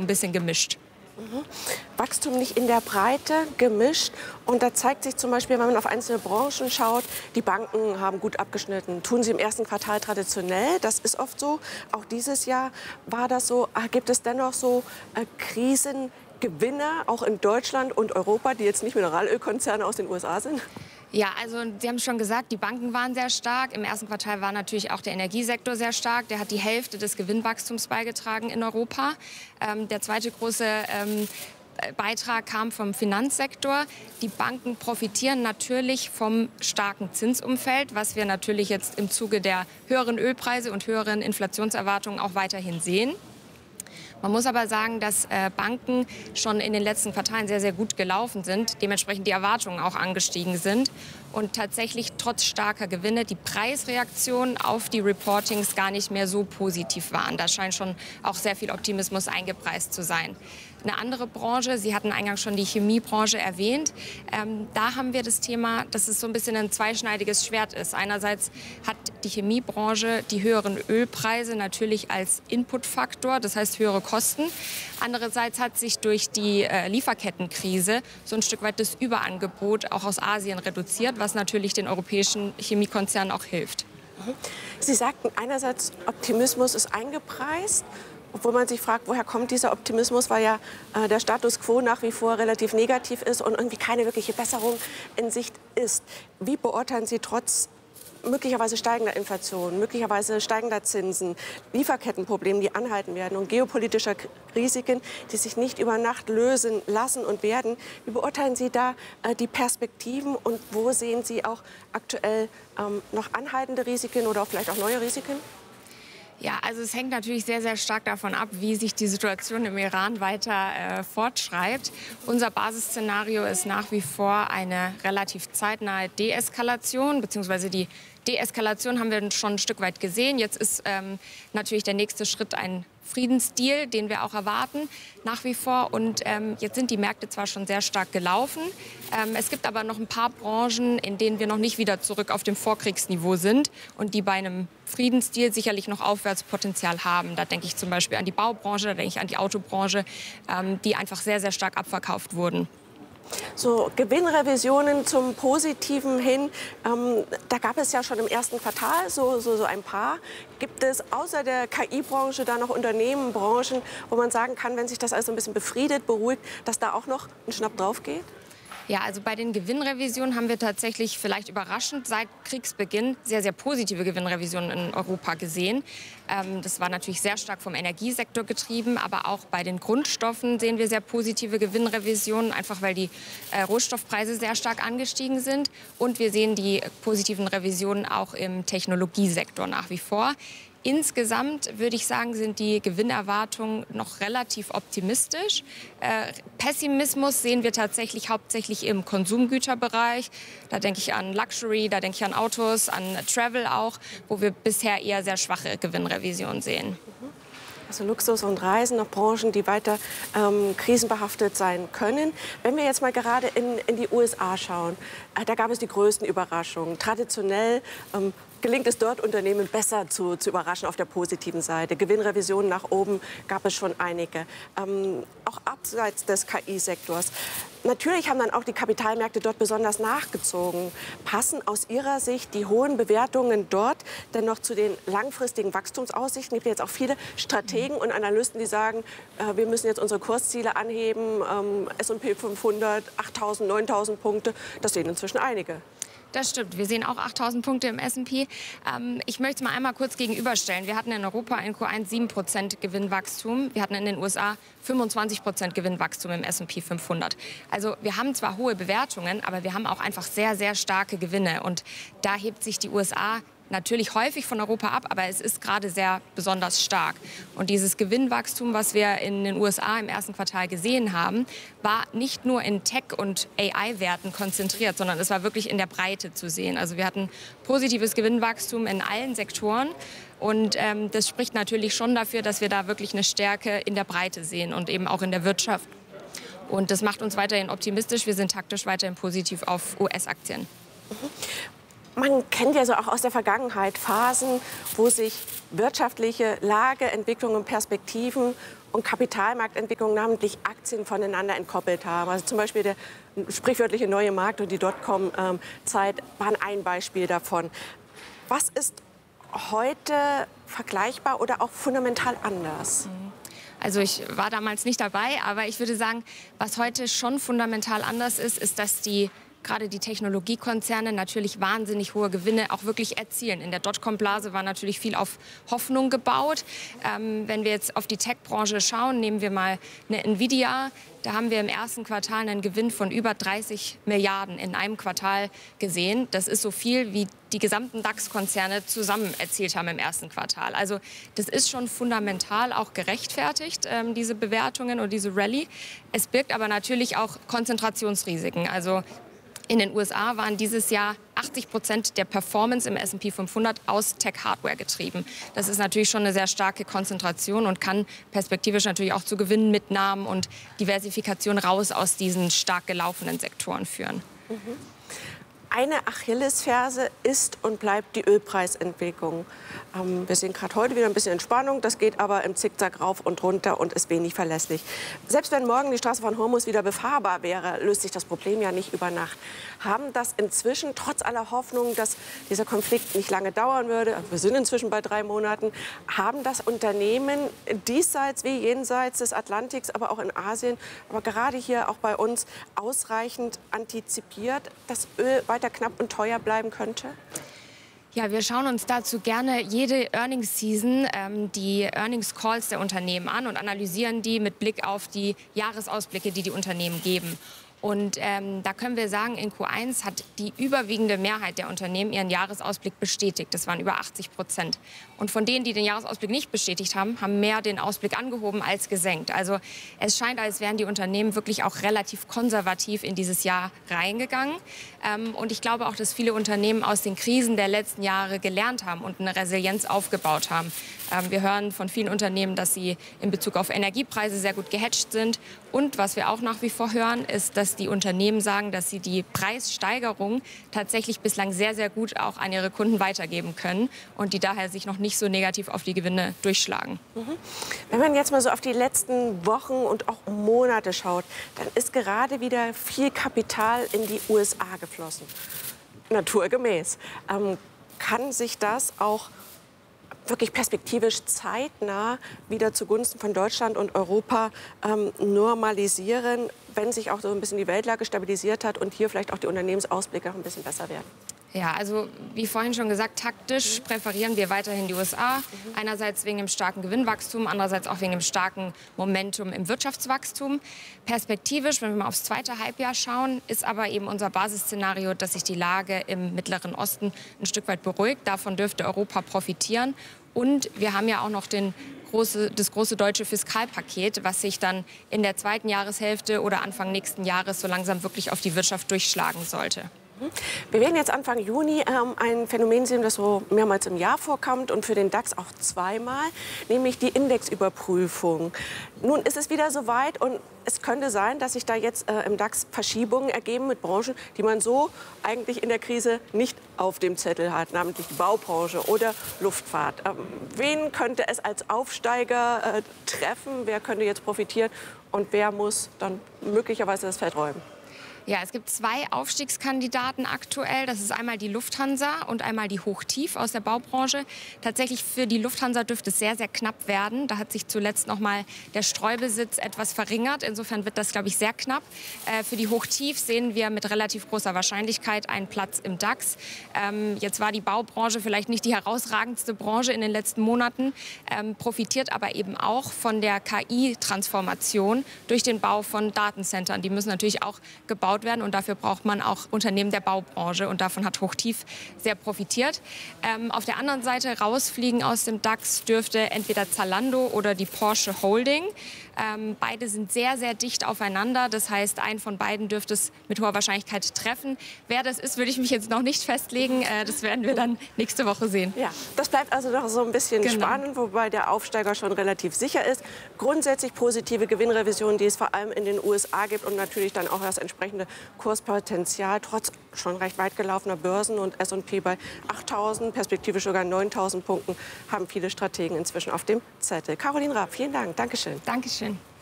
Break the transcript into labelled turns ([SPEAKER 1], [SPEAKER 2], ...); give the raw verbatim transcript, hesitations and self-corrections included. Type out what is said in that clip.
[SPEAKER 1] ein bisschen gemischt.
[SPEAKER 2] Mhm. Wachstum nicht in der Breite, gemischt. Und da zeigt sich zum Beispiel, wenn man auf einzelne Branchen schaut, die Banken haben gut abgeschnitten. Tun sie im ersten Quartal traditionell, das ist oft so. Auch dieses Jahr war das so. Gibt es dennoch so äh, Krisengewinner, auch in Deutschland und Europa, die jetzt nicht Mineralölkonzerne aus den U S A sind?
[SPEAKER 1] Ja, also Sie haben schon gesagt, die Banken waren sehr stark. Im ersten Quartal war natürlich auch der Energiesektor sehr stark. Der hat die Hälfte des Gewinnwachstums beigetragen in Europa. Ähm, der zweite große ähm, Beitrag kam vom Finanzsektor. Die Banken profitieren natürlich vom starken Zinsumfeld, was wir natürlich jetzt im Zuge der höheren Ölpreise und höheren Inflationserwartungen auch weiterhin sehen. Man muss aber sagen, dass äh, Banken schon in den letzten Quartalen sehr, sehr gut gelaufen sind, dementsprechend die Erwartungen auch angestiegen sind und tatsächlich trotz starker Gewinne die Preisreaktionen auf die Reportings gar nicht mehr so positiv waren. Da scheint schon auch sehr viel Optimismus eingepreist zu sein. Eine andere Branche, Sie hatten eingangs schon die Chemiebranche erwähnt, ähm, da haben wir das Thema, dass es so ein bisschen ein zweischneidiges Schwert ist. Einerseits hat die Chemiebranche die höheren Ölpreise natürlich als Inputfaktor, das heißt höhere Kosten. Andererseits hat sich durch die äh, Lieferkettenkrise so ein Stück weit das Überangebot auch aus Asien reduziert, was natürlich den europäischen Chemiekonzernen auch hilft.
[SPEAKER 2] Sie sagten einerseits, Optimismus ist eingepreist. Obwohl man sich fragt, woher kommt dieser Optimismus, weil ja äh, der Status quo nach wie vor relativ negativ ist und irgendwie keine wirkliche Besserung in Sicht ist. Wie beurteilen Sie trotz möglicherweise steigender Inflation, möglicherweise steigender Zinsen, Lieferkettenproblemen, die anhalten werden und geopolitischer Risiken, die sich nicht über Nacht lösen lassen und werden, wie beurteilen Sie da äh, die Perspektiven und wo sehen Sie auch aktuell ähm, noch anhaltende Risiken oder auch vielleicht auch neue Risiken?
[SPEAKER 1] Ja, also es hängt natürlich sehr, sehr stark davon ab, wie sich die Situation im Iran weiter äh, fortschreibt. Unser Basisszenario ist nach wie vor eine relativ zeitnahe Deeskalation, beziehungsweise die Deeskalation haben wir schon ein Stück weit gesehen. Jetzt ist ähm, natürlich der nächste Schritt ein Friedensdeal, den wir auch erwarten, nach wie vor. Und ähm, jetzt sind die Märkte zwar schon sehr stark gelaufen, ähm, es gibt aber noch ein paar Branchen, in denen wir noch nicht wieder zurück auf dem Vorkriegsniveau sind und die bei einem Friedensdeal sicherlich noch Aufwärtspotenzial haben. Da denke ich zum Beispiel an die Baubranche, da denke ich an die Autobranche, ähm, die einfach sehr, sehr stark abverkauft wurden.
[SPEAKER 2] So Gewinnrevisionen zum Positiven hin, ähm, da gab es ja schon im ersten Quartal so, so, so ein paar. Gibt es außer der K I-Branche da noch Unternehmen, Branchen, wo man sagen kann, wenn sich das alles ein bisschen befriedet, beruhigt, dass da auch noch ein Schnapp drauf geht?
[SPEAKER 1] Ja, also bei den Gewinnrevisionen haben wir tatsächlich vielleicht überraschend seit Kriegsbeginn sehr, sehr positive Gewinnrevisionen in Europa gesehen. Ähm, das war natürlich sehr stark vom Energiesektor getrieben, aber auch bei den Grundstoffen sehen wir sehr positive Gewinnrevisionen, einfach weil die äh, Rohstoffpreise sehr stark angestiegen sind. Und wir sehen die positiven Revisionen auch im Technologiesektor nach wie vor. Insgesamt würde ich sagen, sind die Gewinnerwartungen noch relativ optimistisch. Äh, Pessimismus sehen wir tatsächlich hauptsächlich im Konsumgüterbereich. Da denke ich an Luxury, da denke ich an Autos, an Travel auch, wo wir bisher eher sehr schwache Gewinnrevisionen sehen.
[SPEAKER 2] Also Luxus und Reisen, noch Branchen, die weiter ähm, krisenbehaftet sein können. Wenn wir jetzt mal gerade in, in die U S A schauen, äh, da gab es die größten Überraschungen. Traditionell ähm, gelingt es dort, Unternehmen besser zu, zu überraschen auf der positiven Seite. Gewinnrevisionen nach oben gab es schon einige, ähm, auch abseits des K I-Sektors. Natürlich haben dann auch die Kapitalmärkte dort besonders nachgezogen. Passen aus Ihrer Sicht die hohen Bewertungen dort denn noch zu den langfristigen Wachstumsaussichten? Es gibt jetzt auch viele Strategen und Analysten, die sagen, äh, wir müssen jetzt unsere Kursziele anheben, ähm, S und P fünfhundert, achttausend, neuntausend Punkte. Das sehen inzwischen einige.
[SPEAKER 1] Das stimmt. Wir sehen auch achttausend Punkte im S und P. Ähm, ich möchte es mal einmal kurz gegenüberstellen. Wir hatten in Europa in Q eins sieben Prozent Gewinnwachstum. Wir hatten in den U S A fünfundzwanzig Prozent Gewinnwachstum im S und P fünfhundert. Also wir haben zwar hohe Bewertungen, aber wir haben auch einfach sehr, sehr starke Gewinne. Und da hebt sich die U S A natürlich häufig von Europa ab, aber es ist gerade sehr besonders stark. Und dieses Gewinnwachstum, was wir in den U S A im ersten Quartal gesehen haben, war nicht nur in Tech- und A I-Werten konzentriert, sondern es war wirklich in der Breite zu sehen. Also wir hatten positives Gewinnwachstum in allen Sektoren. Und ähm, das spricht natürlich schon dafür, dass wir da wirklich eine Stärke in der Breite sehen und eben auch in der Wirtschaft. Und das macht uns weiterhin optimistisch. Wir sind taktisch weiterhin positiv auf U S-Aktien.
[SPEAKER 2] Mhm. Man kennt ja so auch aus der Vergangenheit Phasen, wo sich wirtschaftliche Lage, Entwicklungen, Perspektiven und Kapitalmarktentwicklung, namentlich Aktien, voneinander entkoppelt haben. Also zum Beispiel der sprichwörtliche neue Markt und die Dotcom-Zeit waren ein Beispiel davon. Was ist heute vergleichbar oder auch fundamental anders?
[SPEAKER 1] Also ich war damals nicht dabei, aber ich würde sagen, was heute schon fundamental anders ist, ist, dass die gerade die Technologiekonzerne natürlich wahnsinnig hohe Gewinne auch wirklich erzielen. In der Dotcom-Blase war natürlich viel auf Hoffnung gebaut. Ähm, wenn wir jetzt auf die Tech-Branche schauen, nehmen wir mal eine Nvidia. Da haben wir im ersten Quartal einen Gewinn von über dreißig Milliarden in einem Quartal gesehen. Das ist so viel, wie die gesamten DAX-Konzerne zusammen erzielt haben im ersten Quartal. Also das ist schon fundamental auch gerechtfertigt, ähm, diese Bewertungen und diese Rallye. Es birgt aber natürlich auch Konzentrationsrisiken. Also in den U S A waren dieses Jahr achtzig Prozent der Performance im S und P fünfhundert aus Tech-Hardware getrieben. Das ist natürlich schon eine sehr starke Konzentration und kann perspektivisch natürlich auch zu Gewinnmitnahmen und Diversifikation raus aus diesen stark gelaufenen Sektoren führen.
[SPEAKER 2] Mhm. Eine Achillesferse ist und bleibt die Ölpreisentwicklung. Ähm, wir sehen gerade heute wieder ein bisschen Entspannung. Das geht aber im Zickzack rauf und runter und ist wenig verlässlich. Selbst wenn morgen die Straße von Hormuz wieder befahrbar wäre, löst sich das Problem ja nicht über Nacht. Haben das inzwischen, trotz aller Hoffnung, dass dieser Konflikt nicht lange dauern würde, wir sind inzwischen bei drei Monaten, haben das Unternehmen diesseits wie jenseits des Atlantiks, aber auch in Asien, aber gerade hier auch bei uns ausreichend antizipiert, dass Öl weiter knapp und teuer bleiben könnte?
[SPEAKER 1] Ja, wir schauen uns dazu gerne jede Earnings Season ähm, die Earnings Calls der Unternehmen an und analysieren die mit Blick auf die Jahresausblicke, die die Unternehmen geben. Und ähm, da können wir sagen, in Q eins hat die überwiegende Mehrheit der Unternehmen ihren Jahresausblick bestätigt. Das waren über achtzig Prozent. Und von denen, die den Jahresausblick nicht bestätigt haben, haben mehr den Ausblick angehoben als gesenkt. Also es scheint, als wären die Unternehmen wirklich auch relativ konservativ in dieses Jahr reingegangen. Ähm, und ich glaube auch, dass viele Unternehmen aus den Krisen der letzten Jahre gelernt haben und eine Resilienz aufgebaut haben. Ähm, wir hören von vielen Unternehmen, dass sie in Bezug auf Energiepreise sehr gut gehatcht sind. Und was wir auch nach wie vor hören, ist, dass die Unternehmen sagen, dass sie die Preissteigerung tatsächlich bislang sehr, sehr gut auch an ihre Kunden weitergeben können und die daher sich noch nicht so negativ auf die Gewinne durchschlagen. Mhm.
[SPEAKER 2] Wenn man jetzt mal so auf die letzten Wochen und auch Monate schaut, dann ist gerade wieder viel Kapital in die U S A geflossen. Naturgemäß. Ähm, kann sich das auch wirklich perspektivisch zeitnah wieder zugunsten von Deutschland und Europa ähm, normalisieren, wenn sich auch so ein bisschen die Weltlage stabilisiert hat und hier vielleicht auch die Unternehmensausblicke noch ein bisschen besser werden?
[SPEAKER 1] Ja, also wie vorhin schon gesagt, taktisch präferieren wir weiterhin die U S A. Einerseits wegen dem starken Gewinnwachstum, andererseits auch wegen dem starken Momentum im Wirtschaftswachstum. Perspektivisch, wenn wir mal aufs zweite Halbjahr schauen, ist aber eben unser Basisszenario, dass sich die Lage im Mittleren Osten ein Stück weit beruhigt. Davon dürfte Europa profitieren. Und wir haben ja auch noch den große, das große deutsche Fiskalpaket, was sich dann in der zweiten Jahreshälfte oder Anfang nächsten Jahres so langsam wirklich auf die Wirtschaft durchschlagen sollte.
[SPEAKER 2] Wir werden jetzt Anfang Juni ähm, ein Phänomen sehen, das so mehrmals im Jahr vorkommt und für den DAX auch zweimal, nämlich die Indexüberprüfung. Nun ist es wieder soweit und es könnte sein, dass sich da jetzt äh, im DAX Verschiebungen ergeben mit Branchen, die man so eigentlich in der Krise nicht auf dem Zettel hat, namentlich die Baubranche oder Luftfahrt. Ähm, wen könnte es als Aufsteiger äh, treffen? Wer könnte jetzt profitieren und wer muss dann möglicherweise das Feld räumen?
[SPEAKER 1] Ja, es gibt zwei Aufstiegskandidaten aktuell. Das ist einmal die Lufthansa und einmal die Hochtief aus der Baubranche. Tatsächlich für die Lufthansa dürfte es sehr, sehr knapp werden. Da hat sich zuletzt noch mal der Streubesitz etwas verringert. Insofern wird das, glaube ich, sehr knapp. Äh, für die Hochtief sehen wir mit relativ großer Wahrscheinlichkeit einen Platz im DAX. Ähm, jetzt war die Baubranche vielleicht nicht die herausragendste Branche in den letzten Monaten, ähm, profitiert aber eben auch von der K I-Transformation durch den Bau von Datencentern. Die müssen natürlich auch gebaut werden und dafür braucht man auch Unternehmen der Baubranche und davon hat Hochtief sehr profitiert. Ähm, auf der anderen Seite rausfliegen aus dem DAX dürfte entweder Zalando oder die Porsche Holding. Ähm, beide sind sehr, sehr dicht aufeinander. Das heißt, einen von beiden dürfte es mit hoher Wahrscheinlichkeit treffen. Wer das ist, würde ich mich jetzt noch nicht festlegen. Äh, das werden wir dann nächste Woche sehen.
[SPEAKER 2] Ja, das bleibt also noch so ein bisschen
[SPEAKER 1] genau.
[SPEAKER 2] spannend, wobei der Aufsteiger schon relativ sicher ist. Grundsätzlich positive Gewinnrevisionen, die es vor allem in den U S A gibt und natürlich dann auch das entsprechende gerade Kurspotenzial, trotz schon recht weit gelaufener Börsen und S und P bei achttausend, perspektivisch sogar neuntausend Punkten, haben viele Strategen inzwischen auf dem Zettel. Caroline Raab, vielen Dank. Dankeschön.
[SPEAKER 1] Dankeschön.